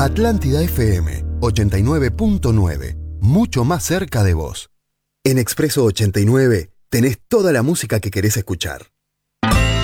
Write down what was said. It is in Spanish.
Atlántida FM 89.9, mucho más cerca de vos. En Expreso 89 tenés toda la música que querés escuchar.